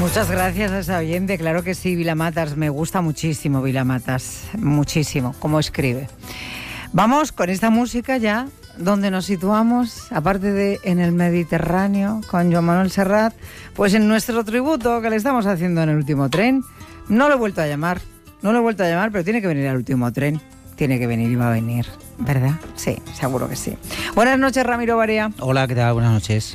Muchas gracias a esa oyente, claro que sí, Vilamatas, me gusta muchísimo Vilamatas, muchísimo, cómo escribe. Vamos con esta música ya, donde nos situamos, aparte de en el Mediterráneo, con Joan Manuel Serrat, pues en nuestro tributo que le estamos haciendo en el último tren. No lo he vuelto a llamar, pero tiene que venir al último tren. Tiene que venir y va a venir, ¿verdad? Sí, seguro que sí. Buenas noches, Ramiro Barea. Hola, ¿qué tal? Buenas noches.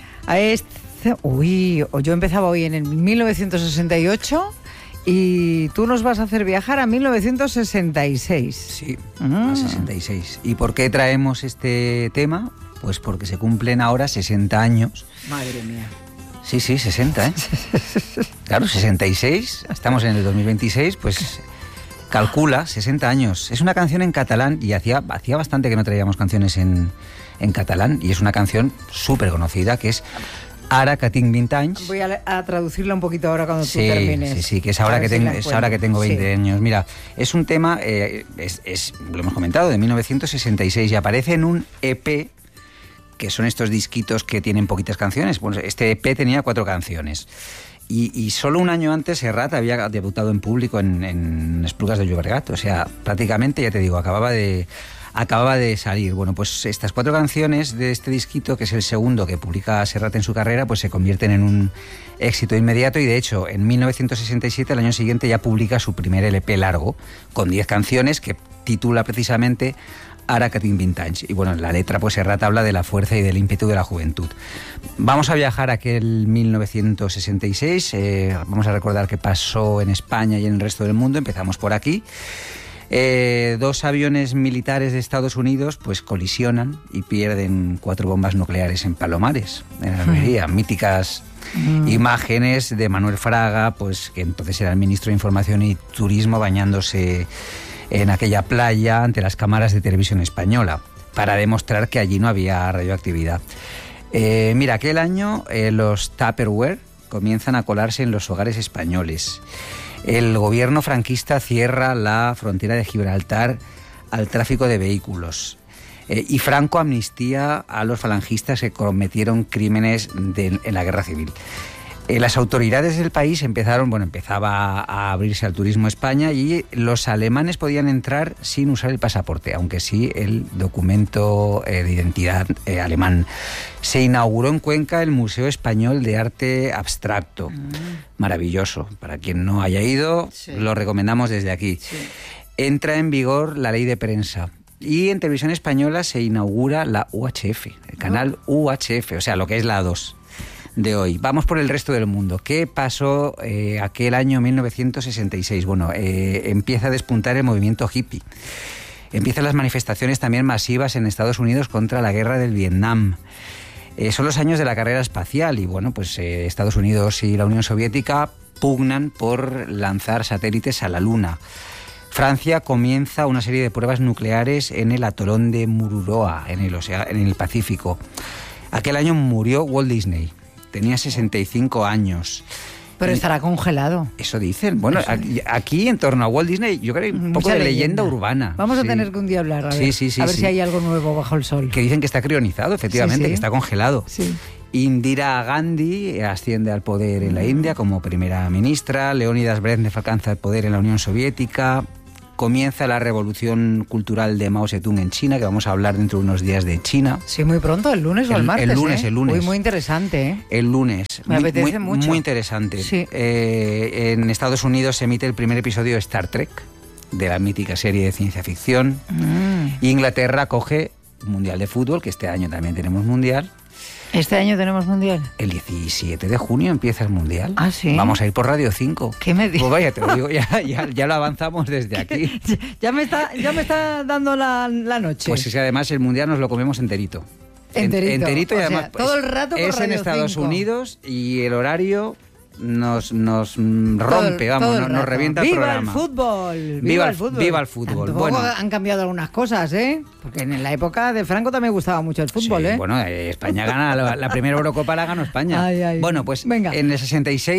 Yo empezaba hoy en el 1968 y tú nos vas a hacer viajar a 1966. Sí, a 66. ¿Y por qué traemos este tema? Pues porque se cumplen ahora 60 años. Madre mía. Sí, 60, ¿eh? Claro, 66, estamos en el 2026, pues calcula 60 años. Es una canción en catalán y hacía bastante que no traíamos canciones en catalán, y es una canción súper conocida que es Ara que tinc 20 anys. Voy a traducirla un poquito ahora cuando tú termines. Sí, que es ahora que tengo 20 años. Mira, es un tema, lo hemos comentado, de 1966, y aparece en un EP, que son estos disquitos que tienen poquitas canciones. Bueno, este EP tenía 4 canciones. Y solo un año antes Serrat había debutado en público en Esplugas de Llobregat. O sea, prácticamente, ya te digo, acababa de salir. Bueno, pues estas 4 canciones de este disquito, que es el segundo que publica Serrat en su carrera, pues se convierten en un éxito inmediato, y de hecho en 1967, el año siguiente, ya publica su primer LP largo, con 10 canciones, que titula precisamente Ara que tinc 20 anys. Y bueno, en la letra pues Serrat habla de la fuerza y del ímpetu de la juventud. Vamos a viajar a aquel 1966, vamos a recordar qué pasó en España y en el resto del mundo. Empezamos por aquí. 2 aviones militares de Estados Unidos pues colisionan y pierden 4 bombas nucleares en Palomares, en Almería. Míticas imágenes de Manuel Fraga, pues que entonces era el ministro de Información y Turismo, bañándose en aquella playa ante las cámaras de televisión española, para demostrar que allí no había radioactividad. Mira, aquel año los Tupperware comienzan a colarse en los hogares españoles. El gobierno franquista cierra la frontera de Gibraltar al tráfico de vehículos. Y Franco amnistía a los falangistas que cometieron crímenes en la guerra civil. Las autoridades del país empezaba a abrirse al turismo a España, y los alemanes podían entrar sin usar el pasaporte, aunque sí el documento de identidad alemán. Se inauguró en Cuenca el Museo Español de Arte Abstracto. Maravilloso. Para quien no haya ido, lo recomendamos desde aquí. Sí. Entra en vigor la ley de prensa. Y en televisión española se inaugura la UHF, el canal UHF, o sea, lo que es la 2 de hoy. Vamos por el resto del mundo. ¿Qué pasó aquel año 1966? Bueno, empieza a despuntar el movimiento hippie. Empiezan las manifestaciones también masivas en Estados Unidos contra la guerra del Vietnam. Son los años de la carrera espacial, y bueno, pues Estados Unidos y la Unión Soviética pugnan por lanzar satélites a la Luna. Francia comienza una serie de pruebas nucleares en el atolón de Mururoa, en el Pacífico. Aquel año murió Walt Disney. Tenía 65 años. Pero estará congelado. Eso dicen. Bueno, aquí en torno a Walt Disney, yo creo que hay un poco de leyenda urbana. Vamos a tener que un día hablar, a ver si hay algo nuevo bajo el sol. Que dicen que está crionizado, efectivamente, que está congelado. Sí. Indira Gandhi asciende al poder en la India como primera ministra. Leónidas Brezhnev alcanza el poder en la Unión Soviética. Comienza la revolución cultural de Mao Zedong en China, que vamos a hablar dentro de unos días de China. Sí, muy pronto, el lunes o el martes. El lunes. Muy interesante, ¿eh? El lunes. Me apetece mucho. Muy interesante. Sí. En Estados Unidos se emite el primer episodio de Star Trek, de la mítica serie de ciencia ficción. Inglaterra coge un mundial de fútbol, que este año también tenemos mundial. ¿Este año tenemos mundial? El 17 de junio empieza el mundial. ¿Ah, sí? Vamos a ir por Radio 5. ¿Qué me dices? Pues vaya, te lo digo, ya lo avanzamos desde aquí. Ya me está dando la noche. Pues es que además el mundial nos lo comemos enterito. Enterito, y además todo el rato por es Radio en Estados 5. Unidos, y el horario nos rompe, nos revienta el programa. ¡Viva el fútbol! ¡Viva el fútbol! Bueno, han cambiado algunas cosas, ¿eh? Porque en la época de Franco también gustaba mucho el fútbol, sí, ¿eh? Bueno, España gana la primera Eurocopa, la ganó España. Ay. Bueno, pues venga. En el 66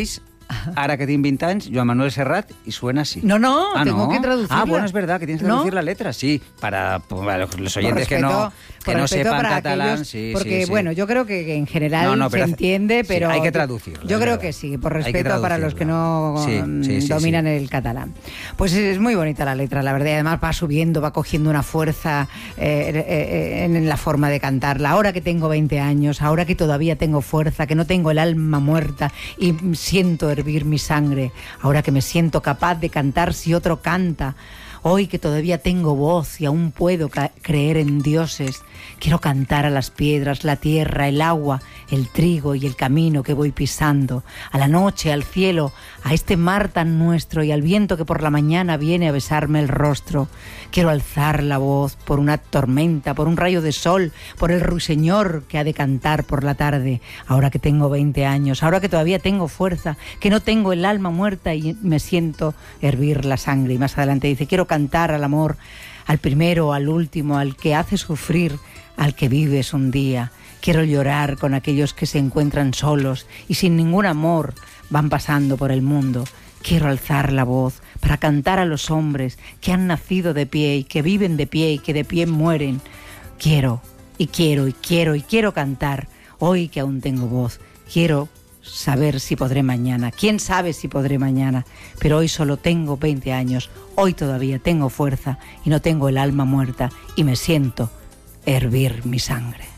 Ara que tinc 20 anys, Joan Manuel Serrat, y suena así. No, tengo que traducirla. Bueno, es verdad que tienes que traducir la letra, sí, para los oyentes que no sepan catalán. Sí, porque, sí. bueno, yo creo que en general se entiende, pero... hay que traducirlo. Yo creo que sí, por respeto para los que no dominan el catalán. Pues es muy bonita la letra, la verdad, y además va subiendo, va cogiendo una fuerza en la forma de cantarla. Ahora que tengo 20 años, ahora que todavía tengo fuerza, que no tengo el alma muerta y siento hervir mi sangre, ahora que me siento capaz de cantar si otro canta, hoy que todavía tengo voz y aún puedo creer en dioses, quiero cantar a las piedras, la tierra, el agua, el trigo y el camino que voy pisando, a la noche, al cielo, a este mar tan nuestro y al viento que por la mañana viene a besarme el rostro. Quiero alzar la voz por una tormenta, por un rayo de sol, por el ruiseñor que ha de cantar por la tarde, ahora que tengo 20 años, ahora que todavía tengo fuerza, que no tengo el alma muerta y me siento hervir la sangre. Y más adelante dice, quiero cantar al amor, al primero, al último, al que hace sufrir, al que vives un día. Quiero llorar con aquellos que se encuentran solos y sin ningún amor van pasando por el mundo. Quiero alzar la voz para cantar a los hombres que han nacido de pie y que viven de pie y que de pie mueren. Quiero cantar hoy que aún tengo voz. Quiero saber si podré mañana. ¿Quién sabe si podré mañana? Pero hoy solo tengo 20 años. Hoy todavía tengo fuerza y no tengo el alma muerta y me siento hervir mi sangre.